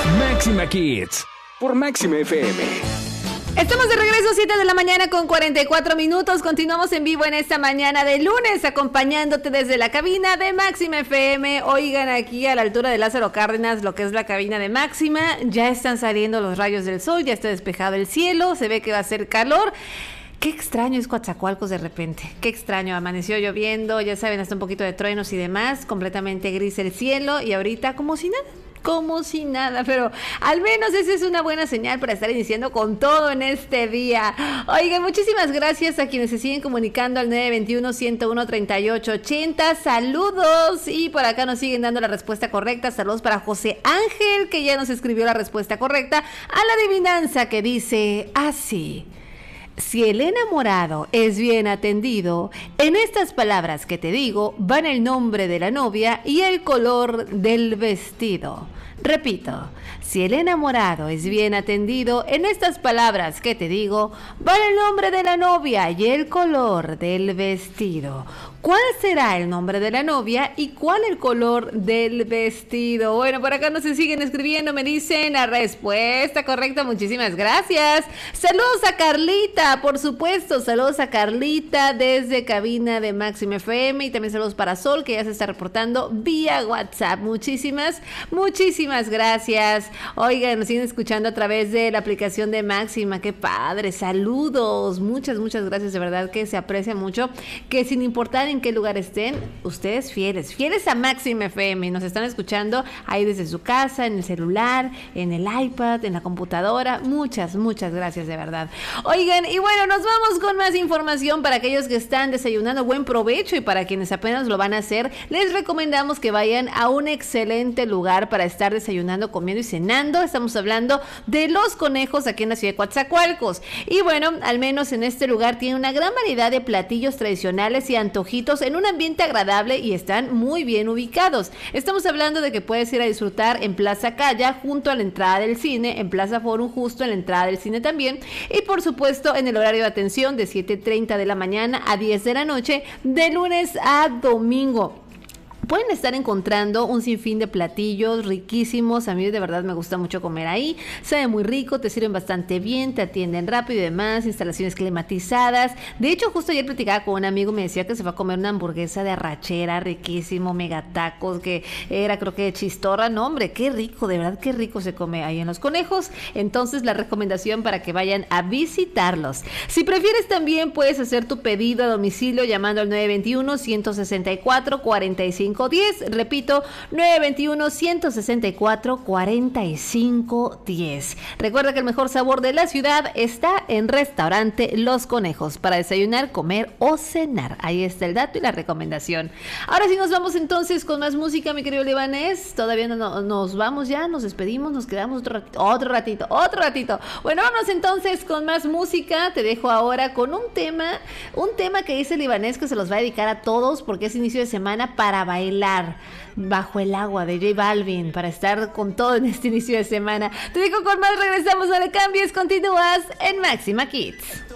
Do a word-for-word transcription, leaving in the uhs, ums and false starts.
Máxima Kids por Máxima F M. Estamos de regreso, siete de la mañana con cuarenta y cuatro minutos. Continuamos en vivo en esta mañana de lunes, acompañándote desde la cabina de Máxima F M. Oigan, aquí a la altura de Lázaro Cárdenas, lo que es la cabina de Máxima, ya están saliendo los rayos del sol, ya está despejado el cielo, se ve que va a hacer calor. Qué extraño es Coatzacoalcos de repente, qué extraño, amaneció lloviendo, ya saben, hasta un poquito de truenos y demás, completamente gris el cielo y ahorita como si nada. Como si nada, pero al menos esa es una buena señal para estar iniciando con todo en este día. Oigan, muchísimas gracias a quienes se siguen comunicando al nueve dos uno, uno uno, tres ocho ocho cero. Saludos, y por acá nos siguen dando la respuesta correcta. Saludos para José Ángel, que ya nos escribió la respuesta correcta a la adivinanza que dice así: si el enamorado es bien atendido, en estas palabras que te digo van el nombre de la novia y el color del vestido. Repito, si el enamorado es bien atendido, en estas palabras que te digo van el nombre de la novia y el color del vestido. ¿Cuál será el nombre de la novia y cuál el color del vestido? Bueno, por acá nos se siguen escribiendo, me dicen la respuesta correcta, muchísimas gracias. Saludos a Carlita, por supuesto, saludos a Carlita desde cabina de Máxima F M, y también saludos para Sol, que ya se está reportando vía WhatsApp. Muchísimas, muchísimas gracias. Oigan, nos siguen escuchando a través de la aplicación de Máxima, qué padre, saludos, muchas, muchas gracias, de verdad que se aprecia mucho, que sin importar en qué lugar estén, ustedes fieles, fieles a Máxima F M, y nos están escuchando ahí desde su casa, en el celular, en el iPad, en la computadora. Muchas, muchas gracias, de verdad. Oigan, y bueno, nos vamos con más información para aquellos que están desayunando. Buen provecho, y para quienes apenas lo van a hacer, les recomendamos que vayan a un excelente lugar para estar desayunando, comiendo y cenando. Estamos hablando de Los Conejos, aquí en la ciudad de Coatzacoalcos. Y bueno, al menos en este lugar tiene una gran variedad de platillos tradicionales y antojitos en un ambiente agradable, y están muy bien ubicados. Estamos hablando de que puedes ir a disfrutar en Plaza Calla, junto a la entrada del cine, en Plaza Forum, justo en la entrada del cine también, y por supuesto en el horario de atención de siete treinta de la mañana a diez de la noche, de lunes a domingo. Pueden estar encontrando un sinfín de platillos riquísimos. A mí de verdad me gusta mucho comer ahí. Sabe muy rico, te sirven bastante bien, te atienden rápido y demás, instalaciones climatizadas. De hecho, justo ayer platicaba con un amigo y me decía que se va a comer una hamburguesa de arrachera, riquísimo, mega tacos, que era creo que de chistorra. No, hombre, qué rico, de verdad qué rico se come ahí en Los Conejos. Entonces, la recomendación para que vayan a visitarlos. Si prefieres, también puedes hacer tu pedido a domicilio llamando al nueve dos uno, uno seis cuatro, cuatro cinco diez. Repito, nueve dos uno, uno seis cuatro, cuatro cinco diez. Recuerda que el mejor sabor de la ciudad está en Restaurante Los Conejos, para desayunar, comer o cenar. Ahí está el dato y la recomendación. Ahora sí nos vamos entonces con más música, mi querido Libanés. Todavía no, no nos vamos ya, nos despedimos, nos quedamos otro ratito, otro ratito, otro ratito. Bueno, vamos entonces con más música. Te dejo ahora con un tema, un tema que dice Libanés que se los va a dedicar a todos, porque es inicio de semana para bailar Bajo el Agua de J Balvin, para estar con todo en este inicio de semana. Te digo con más, regresamos, no le cambies, continúas en Máxima Kids.